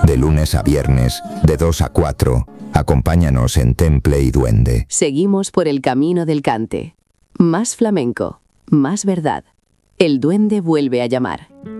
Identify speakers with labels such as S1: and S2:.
S1: De lunes a viernes, de 2 a 4, acompáñanos en Temple y Duende.
S2: Seguimos por el camino del cante. Más flamenco, más verdad. El duende vuelve a llamar.